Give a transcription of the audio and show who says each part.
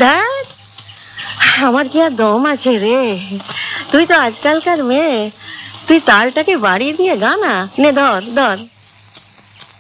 Speaker 1: ধ্যাৎ, আমার কি আর দম আছে রে? তুই তো আজকালকার মেয়ে, তুই তালটাকে বাড়িয়ে দিয়ে গা না। নে ধর ধর।